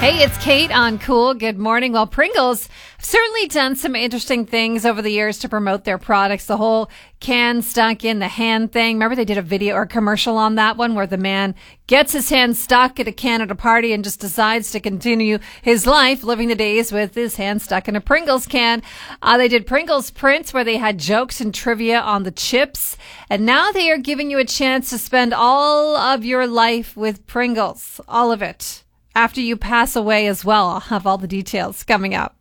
Hey, it's Kate on Cool. Good morning. Well, Pringles have certainly done some interesting things over the years to promote their products. The whole can stuck in the hand thing. Remember they did a video or commercial on that one where the man gets his hand stuck in a can at a party and just decides to continue his life living the days with his hand stuck in a Pringles can. They did Pringles Prints where they had jokes and trivia on the chips. And now they are giving you a chance to spend all of your life with Pringles. All of it. After you pass away as well. I'll have all the details coming up.